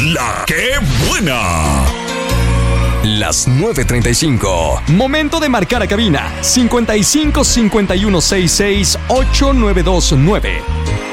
¡La que buena! Las 9:35. Momento de marcar a cabina. 55 51 66 8929.